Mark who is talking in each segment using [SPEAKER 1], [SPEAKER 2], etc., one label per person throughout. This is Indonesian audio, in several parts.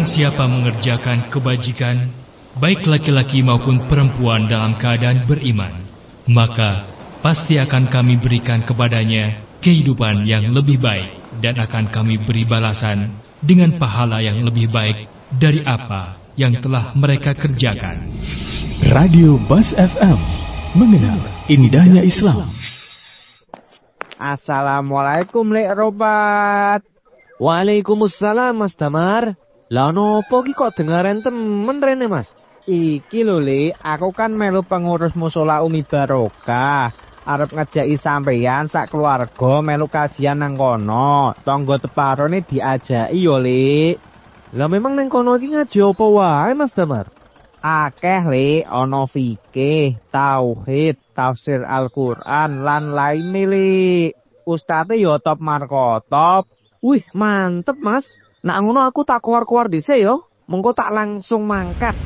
[SPEAKER 1] Barang siapa mengerjakan kebajikan, baik laki-laki maupun perempuan dalam keadaan beriman, maka pasti akan kami berikan kepadanya kehidupan yang lebih baik, dan akan kami beri balasan dengan pahala yang lebih baik dari apa yang telah mereka kerjakan.
[SPEAKER 2] Radio Bas FM, mengenal indahnya Islam.
[SPEAKER 3] Assalamualaikum Lek Robat.
[SPEAKER 4] Waalaikumsalam Mas Damar. Lah nopo ki kok dengaren temen rene Mas?
[SPEAKER 3] Iki lho Le, aku kan melu pengurus mushola Umi Barokah. Arep ngejaki sampeyan sak keluarga melu kajian nang kono. Tangga teparone diajaki yo Le.
[SPEAKER 4] Lah memang nang kono iki ngaji apa wae Mas Damar?
[SPEAKER 3] Akeh Le, ana fikih, tauhid, tafsir Al-Qur'an lan laine Le. Ustate yo top markotop.
[SPEAKER 4] Wih, mantep Mas. Nak ngono aku tak keluar-keluar dhisik yo. Mengko tak langsung mangkat.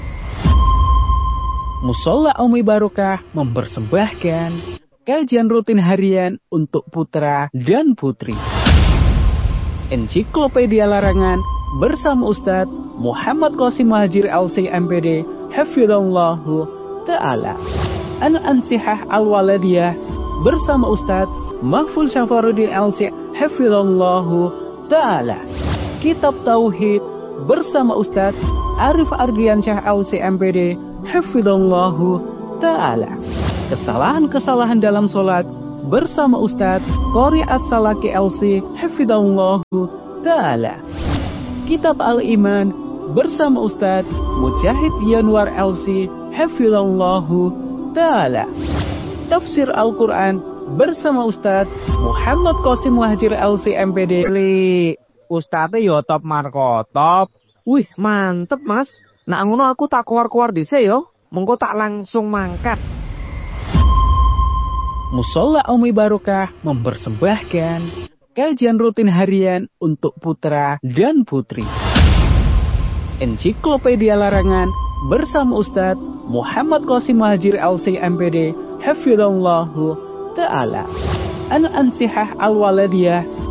[SPEAKER 5] Mushola Umi Barokah mempersembahkan kajian rutin harian untuk putra dan putri. Ensiklopedia Larangan bersama Ustadz Muhammad Qasim Muhajir LC MPD Hafizallahu Ta'ala. Al-Ansihah Al-Waladiyah bersama Ustadz Mahfuz Syafaruddin LC Hafizallahu Ta'ala. Kitab Tauhid bersama Ustadz Arif Ardiansyah LC MPD Hafizallahu Ta'ala. Kesalahan-kesalahan dalam sholat bersama Ustadz Qori As-Salaki LC Hafizallahu Ta'ala. Kitab Al-Iman bersama Ustadz Mujahid Yanwar LC Hafizallahu Ta'ala. Tafsir Al-Quran bersama Ustadz Muhammad Qasim Muhajir LC MPD.
[SPEAKER 3] Ustate yo top markotop.
[SPEAKER 4] Wih, mantep Mas. Nak ngono aku tak keluar-keluar dhisik yo. Mengko tak langsung mangkat.
[SPEAKER 5] Mushola Umi Barokah mempersembahkan kajian rutin harian untuk putra dan putri. Ensiklopedia Larangan bersama Ustadz Muhammad Qasim Muhajir LC MPD Hafizallahu Ta'ala. Al-Ansihah Al-Waladiyah